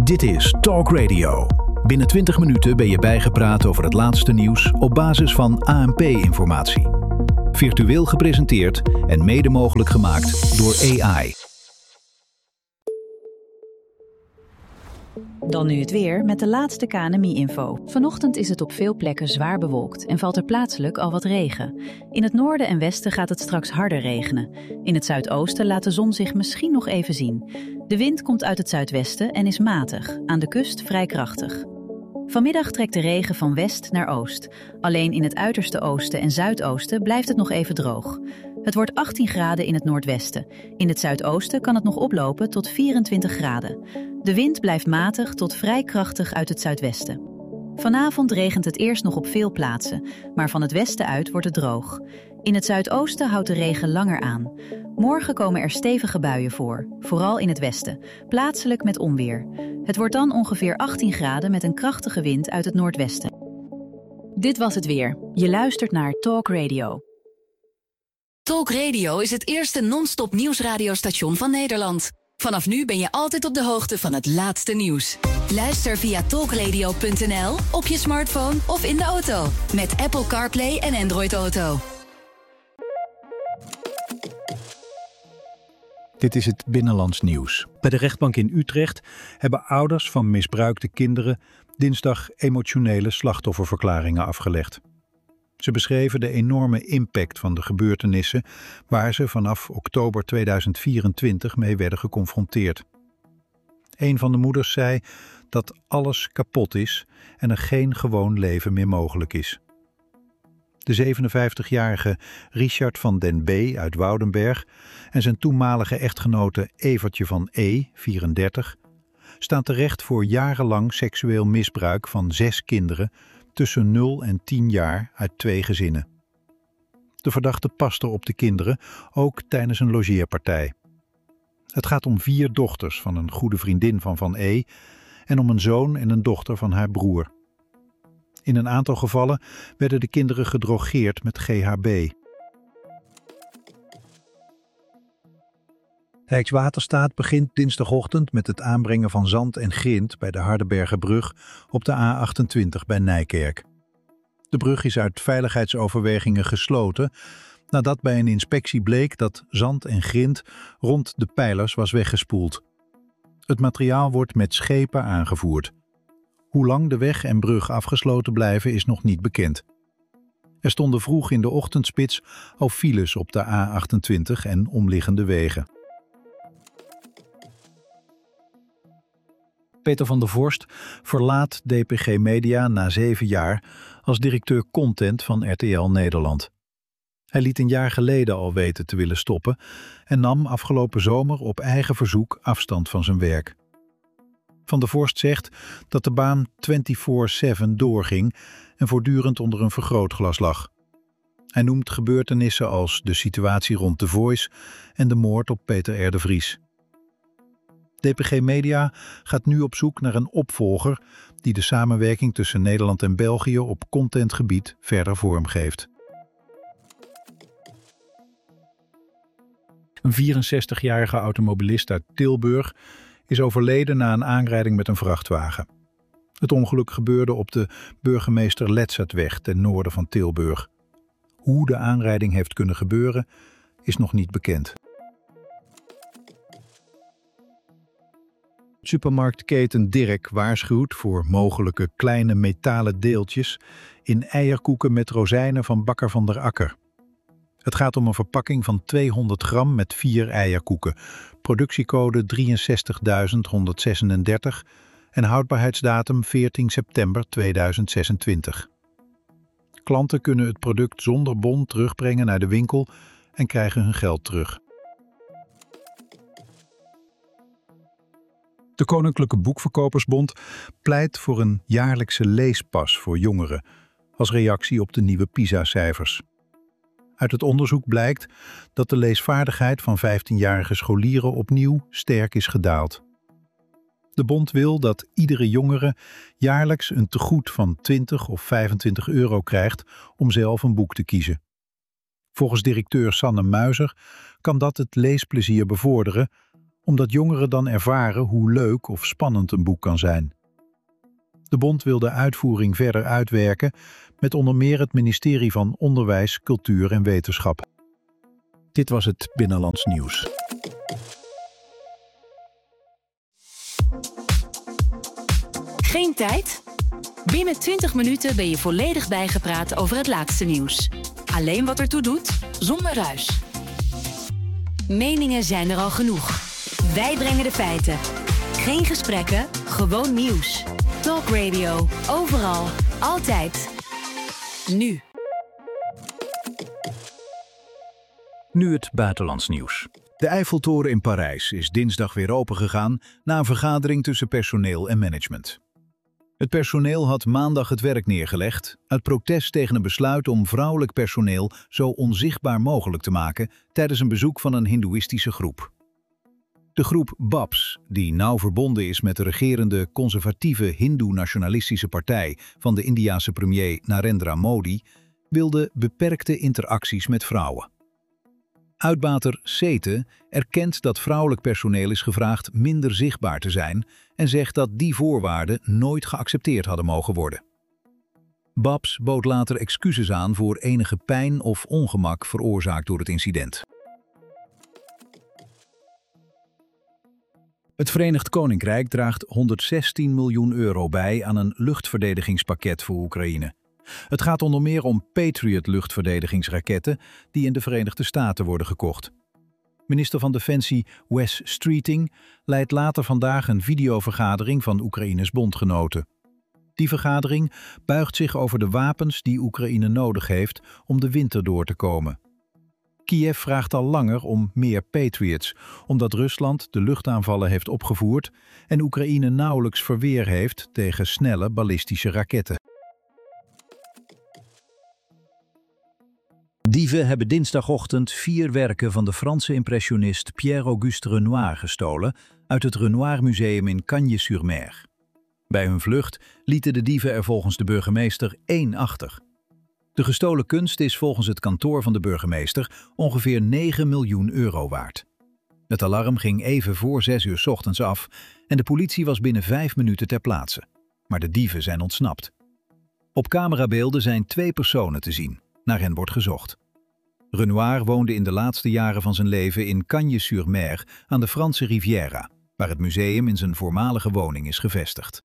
Dit is Talk Radio. Binnen 20 minuten ben je bijgepraat over het laatste nieuws op basis van ANP-informatie. Virtueel gepresenteerd en mede mogelijk gemaakt door AI. Dan nu het weer met de laatste KNMI-info. Vanochtend is het op veel plekken zwaar bewolkt en valt er plaatselijk al wat regen. In het noorden en westen gaat het straks harder regenen. In het zuidoosten laat de zon zich misschien nog even zien. De wind komt uit het zuidwesten en is matig, aan de kust vrij krachtig. Vanmiddag trekt de regen van west naar oost. Alleen in het uiterste oosten en zuidoosten blijft het nog even droog. Het wordt 18 graden in het noordwesten. In het zuidoosten kan het nog oplopen tot 24 graden. De wind blijft matig tot vrij krachtig uit het zuidwesten. Vanavond regent het eerst nog op veel plaatsen, maar van het westen uit wordt het droog. In het zuidoosten houdt de regen langer aan. Morgen komen er stevige buien voor, vooral in het westen, plaatselijk met onweer. Het wordt dan ongeveer 18 graden met een krachtige wind uit het noordwesten. Dit was het weer. Je luistert naar Talk Radio. Talk Radio is het eerste non-stop nieuwsradiostation van Nederland. Vanaf nu ben je altijd op de hoogte van het laatste nieuws. Luister via talkradio.nl, op je smartphone of in de auto. Met Apple CarPlay en Android Auto. Dit is het Binnenlands Nieuws. Bij de rechtbank in Utrecht hebben ouders van misbruikte kinderen dinsdag emotionele slachtofferverklaringen afgelegd. Ze beschreven de enorme impact van de gebeurtenissen waar ze vanaf oktober 2024 mee werden geconfronteerd. Een van de moeders zei dat alles kapot is en er geen gewoon leven meer mogelijk is. De 57-jarige Richard van den B. uit Woudenberg en zijn toenmalige echtgenote Evertje van E., 34, staan terecht voor jarenlang seksueel misbruik van 6 kinderen tussen 0 en 10 jaar uit 2 gezinnen. De verdachte paste op de kinderen, ook tijdens een logeerpartij. Het gaat om 4 dochters van een goede vriendin van E. en om een zoon en een dochter van haar broer. In een aantal gevallen werden de kinderen gedrogeerd met GHB. Rijkswaterstaat begint dinsdagochtend met het aanbrengen van zand en grind bij de Hardenbergerbrug op de A28 bij Nijkerk. De brug is uit veiligheidsoverwegingen gesloten nadat bij een inspectie bleek dat zand en grind rond de pijlers was weggespoeld. Het materiaal wordt met schepen aangevoerd. Hoe lang de weg en brug afgesloten blijven is nog niet bekend. Er stonden vroeg in de ochtendspits al files op de A28 en omliggende wegen. Peter van der Vorst verlaat DPG Media na 7 jaar als directeur content van RTL Nederland. Hij liet een jaar geleden al weten te willen stoppen en nam afgelopen zomer op eigen verzoek afstand van zijn werk. Van der Vorst zegt dat de baan 24/7 doorging en voortdurend onder een vergrootglas lag. Hij noemt gebeurtenissen als de situatie rond The Voice en de moord op Peter R. de Vries. DPG Media gaat nu op zoek naar een opvolger die de samenwerking tussen Nederland en België op contentgebied verder vormgeeft. Een 64-jarige automobilist uit Tilburg is overleden na een aanrijding met een vrachtwagen. Het ongeluk gebeurde op de Burgemeester Letsertweg ten noorden van Tilburg. Hoe de aanrijding heeft kunnen gebeuren is nog niet bekend. Supermarktketen Dirk waarschuwt voor mogelijke kleine metalen deeltjes in eierkoeken met rozijnen van Bakker van der Akker. Het gaat om een verpakking van 200 gram met 4 eierkoeken, productiecode 63136 en houdbaarheidsdatum 14 september 2026. Klanten kunnen het product zonder bon terugbrengen naar de winkel en krijgen hun geld terug. De Koninklijke Boekverkopersbond pleit voor een jaarlijkse leespas voor jongeren als reactie op de nieuwe PISA-cijfers. Uit het onderzoek blijkt dat de leesvaardigheid van 15-jarige scholieren opnieuw sterk is gedaald. De bond wil dat iedere jongere jaarlijks een tegoed van 20 of 25 euro krijgt om zelf een boek te kiezen. Volgens directeur Sanne Muizer kan dat het leesplezier bevorderen, omdat jongeren dan ervaren hoe leuk of spannend een boek kan zijn. De bond wil de uitvoering verder uitwerken met onder meer het ministerie van Onderwijs, Cultuur en Wetenschap. Dit was het Binnenlands Nieuws. Geen tijd? Binnen 20 minuten ben je volledig bijgepraat over het laatste nieuws. Alleen wat ertoe doet, zonder ruis. Meningen zijn er al genoeg. Wij brengen de feiten. Geen gesprekken, gewoon nieuws. Talk Radio, overal, altijd. Nu. Nu het buitenlands nieuws. De Eiffeltoren in Parijs is dinsdag weer opengegaan na een vergadering tussen personeel en management. Het personeel had maandag het werk neergelegd uit protest tegen een besluit om vrouwelijk personeel zo onzichtbaar mogelijk te maken tijdens een bezoek van een hindoeïstische groep. De groep BAPS, die nauw verbonden is met de regerende conservatieve hindoe-nationalistische partij van de Indiase premier Narendra Modi, wilde beperkte interacties met vrouwen. Uitbater Sete erkent dat vrouwelijk personeel is gevraagd minder zichtbaar te zijn en zegt dat die voorwaarden nooit geaccepteerd hadden mogen worden. BAPS bood later excuses aan voor enige pijn of ongemak veroorzaakt door het incident. Het Verenigd Koninkrijk draagt €116 miljoen bij aan een luchtverdedigingspakket voor Oekraïne. Het gaat onder meer om Patriot-luchtverdedigingsraketten die in de Verenigde Staten worden gekocht. Minister van Defensie Wes Streeting leidt later vandaag een videovergadering van Oekraïnes bondgenoten. Die vergadering buigt zich over de wapens die Oekraïne nodig heeft om de winter door te komen. Kiev vraagt al langer om meer Patriots, omdat Rusland de luchtaanvallen heeft opgevoerd en Oekraïne nauwelijks verweer heeft tegen snelle ballistische raketten. Dieven hebben dinsdagochtend 4 werken van de Franse impressionist Pierre-Auguste Renoir gestolen uit het Renoir Museum in Cagnes-sur-Mer. Bij hun vlucht lieten de dieven er volgens de burgemeester 1 achter. De gestolen kunst is volgens het kantoor van de burgemeester ongeveer €9 miljoen waard. Het alarm ging even voor 6 uur 's ochtends af en de politie was binnen 5 minuten ter plaatse. Maar de dieven zijn ontsnapt. Op camerabeelden zijn 2 personen te zien. Naar hen wordt gezocht. Renoir woonde in de laatste jaren van zijn leven in Cagnes-sur-Mer aan de Franse Riviera, waar het museum in zijn voormalige woning is gevestigd.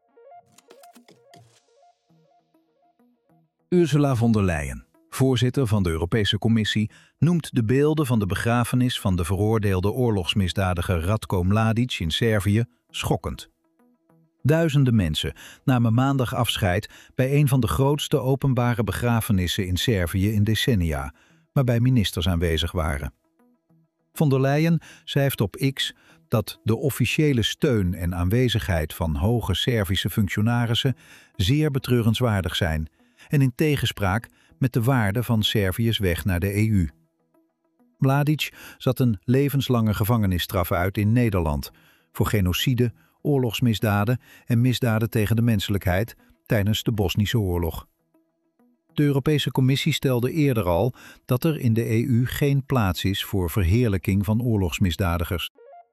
Ursula von der Leyen, voorzitter van de Europese Commissie, noemt de beelden van de begrafenis van de veroordeelde oorlogsmisdadiger Ratko Mladic in Servië schokkend. Duizenden mensen namen maandag afscheid bij een van de grootste openbare begrafenissen in Servië in decennia, waarbij ministers aanwezig waren. Von der Leyen schrijft op X dat de officiële steun en aanwezigheid van hoge Servische functionarissen zeer betreurenswaardig zijn en in tegenspraak met de waarde van Servië's weg naar de EU. Mladic zat een levenslange gevangenisstraf uit in Nederland voor genocide, oorlogsmisdaden en misdaden tegen de menselijkheid tijdens de Bosnische oorlog. De Europese Commissie stelde eerder al dat er in de EU geen plaats is voor verheerlijking van oorlogsmisdadigers.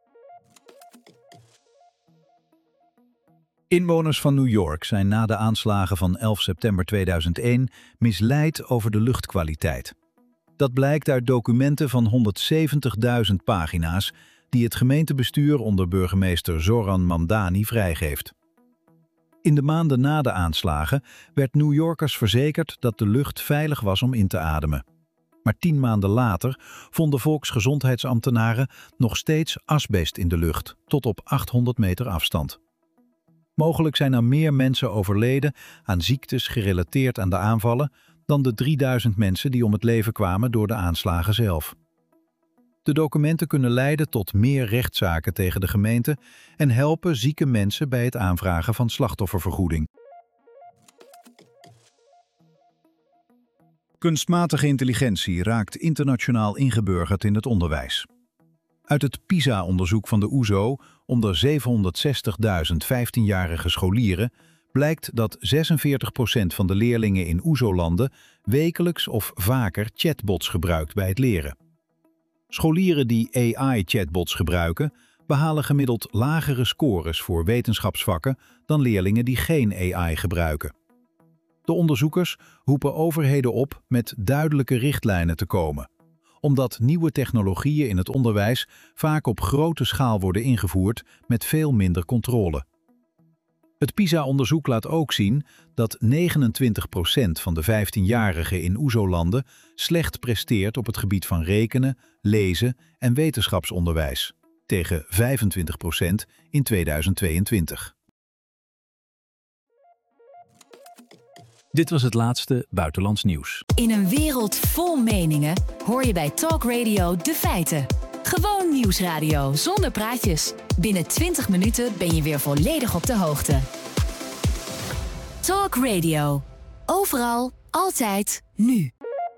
Inwoners van New York zijn na de aanslagen van 11 september 2001 misleid over de luchtkwaliteit. Dat blijkt uit documenten van 170.000 pagina's die het gemeentebestuur onder burgemeester Zoran Mamdani vrijgeeft. In de maanden na de aanslagen werd New Yorkers verzekerd dat de lucht veilig was om in te ademen. Maar 10 maanden later vonden volksgezondheidsambtenaren nog steeds asbest in de lucht, tot op 800 meter afstand. Mogelijk zijn er meer mensen overleden aan ziektes gerelateerd aan de aanvallen dan de 3000 mensen die om het leven kwamen door de aanslagen zelf. De documenten kunnen leiden tot meer rechtszaken tegen de gemeente en helpen zieke mensen bij het aanvragen van slachtoffervergoeding. Kunstmatige intelligentie raakt internationaal ingeburgerd in het onderwijs. Uit het PISA-onderzoek van de OESO onder 760.000 15-jarige scholieren blijkt dat 46% van de leerlingen in OESO-landen wekelijks of vaker chatbots gebruikt bij het leren. Scholieren die AI-chatbots gebruiken behalen gemiddeld lagere scores voor wetenschapsvakken dan leerlingen die geen AI gebruiken. De onderzoekers roepen overheden op met duidelijke richtlijnen te komen, omdat nieuwe technologieën in het onderwijs vaak op grote schaal worden ingevoerd met veel minder controle. Het PISA-onderzoek laat ook zien dat 29% van de 15-jarigen in OESO-landen slecht presteert op het gebied van rekenen, lezen en wetenschapsonderwijs, tegen 25% in 2022. Dit was het laatste buitenlands nieuws. In een wereld vol meningen hoor je bij Talk Radio de feiten. Gewoon nieuwsradio zonder praatjes. Binnen 20 minuten ben je weer volledig op de hoogte. Talk Radio. Overal, altijd, nu.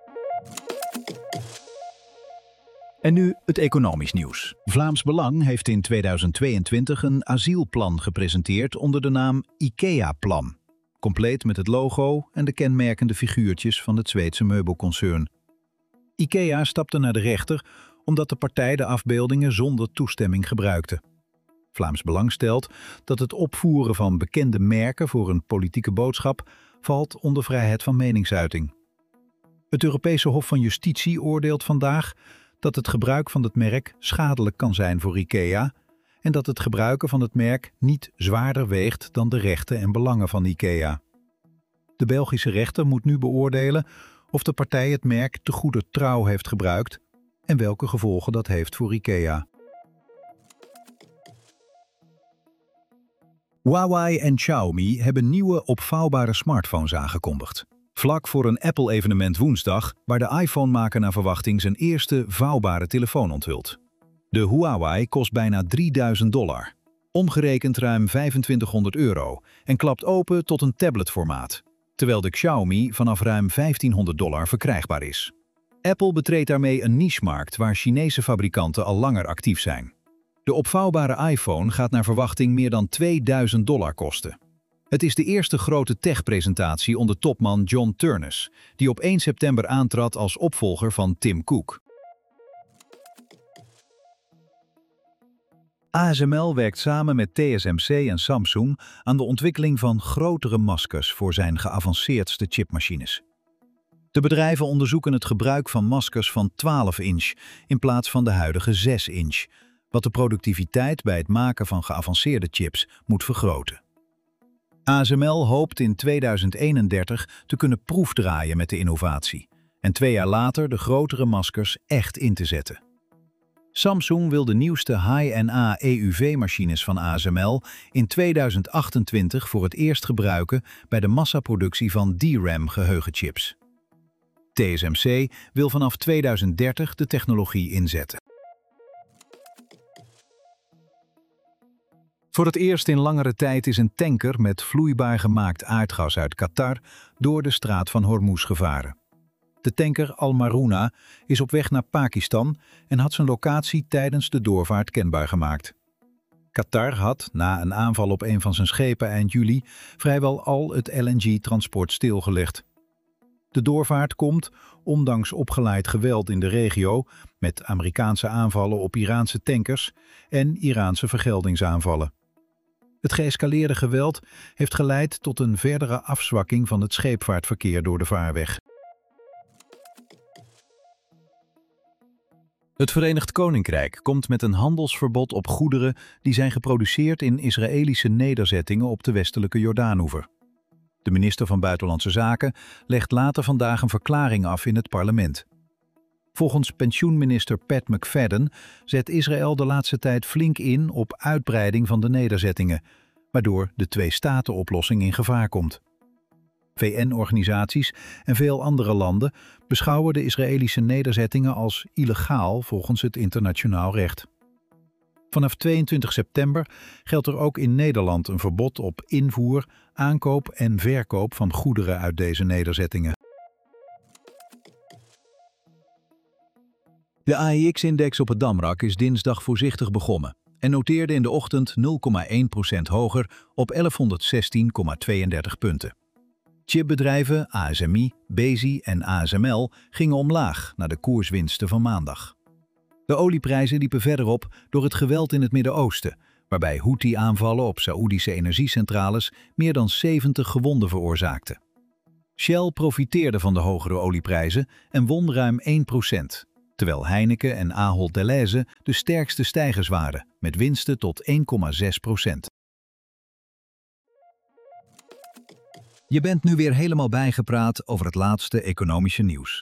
En nu het economisch nieuws. Vlaams Belang heeft in 2022 een asielplan gepresenteerd onder de naam IKEA-plan. Compleet met het logo en de kenmerkende figuurtjes van het Zweedse meubelconcern. IKEA stapte naar de rechter omdat de partij de afbeeldingen zonder toestemming gebruikte. Vlaams Belang stelt dat het opvoeren van bekende merken voor een politieke boodschap valt onder vrijheid van meningsuiting. Het Europese Hof van Justitie oordeelt vandaag dat het gebruik van het merk schadelijk kan zijn voor IKEA en dat het gebruiken van het merk niet zwaarder weegt dan de rechten en belangen van IKEA. De Belgische rechter moet nu beoordelen of de partij het merk te goeder trouw heeft gebruikt en welke gevolgen dat heeft voor IKEA. Huawei en Xiaomi hebben nieuwe opvouwbare smartphones aangekondigd. Vlak voor een Apple-evenement woensdag, waar de iPhone-maker naar verwachting zijn eerste vouwbare telefoon onthult. De Huawei kost bijna $3.000, omgerekend ruim €2500 en klapt open tot een tabletformaat, terwijl de Xiaomi vanaf ruim $1500 verkrijgbaar is. Apple betreedt daarmee een nichemarkt waar Chinese fabrikanten al langer actief zijn. De opvouwbare iPhone gaat naar verwachting meer dan $2000 kosten. Het is de eerste grote tech-presentatie onder topman John Ternus, die op 1 september aantrad als opvolger van Tim Cook. ASML werkt samen met TSMC en Samsung aan de ontwikkeling van grotere maskers voor zijn geavanceerdste chipmachines. De bedrijven onderzoeken het gebruik van maskers van 12 inch in plaats van de huidige 6 inch, wat de productiviteit bij het maken van geavanceerde chips moet vergroten. ASML hoopt in 2031 te kunnen proefdraaien met de innovatie en 2 jaar later de grotere maskers echt in te zetten. Samsung wil de nieuwste High-NA EUV-machines van ASML in 2028 voor het eerst gebruiken bij de massaproductie van DRAM-geheugenchips. TSMC wil vanaf 2030 de technologie inzetten. Voor het eerst in langere tijd is een tanker met vloeibaar gemaakt aardgas uit Qatar door de straat van Hormuz gevaren. De tanker Al Maruna is op weg naar Pakistan en had zijn locatie tijdens de doorvaart kenbaar gemaakt. Qatar had, na een aanval op een van zijn schepen eind juli, vrijwel al het LNG-transport stilgelegd. De doorvaart komt, ondanks opgeleid geweld in de regio, met Amerikaanse aanvallen op Iraanse tankers en Iraanse vergeldingsaanvallen. Het geëscaleerde geweld heeft geleid tot een verdere afzwakking van het scheepvaartverkeer door de vaarweg. Het Verenigd Koninkrijk komt met een handelsverbod op goederen die zijn geproduceerd in Israëlische nederzettingen op de westelijke Jordaanoever. De minister van Buitenlandse Zaken legt later vandaag een verklaring af in het parlement. Volgens pensioenminister Pat McFadden zet Israël de laatste tijd flink in op uitbreiding van de nederzettingen, waardoor de twee-staten-oplossing in gevaar komt. VN-organisaties en veel andere landen beschouwen de Israëlische nederzettingen als illegaal volgens het internationaal recht. Vanaf 22 september geldt er ook in Nederland een verbod op invoer, aankoop en verkoop van goederen uit deze nederzettingen. De AEX-index op het Damrak is dinsdag voorzichtig begonnen en noteerde in de ochtend 0,1% hoger op 1116,32 punten. Chipbedrijven ASMI, Besi en ASML gingen omlaag naar de koerswinsten van maandag. De olieprijzen liepen verder op door het geweld in het Midden-Oosten, waarbij Houthi-aanvallen op Saoedische energiecentrales meer dan 70 gewonden veroorzaakten. Shell profiteerde van de hogere olieprijzen en won ruim 1%, terwijl Heineken en Ahold Delhaize de sterkste stijgers waren, met winsten tot 1,6%. Je bent nu weer helemaal bijgepraat over het laatste economische nieuws.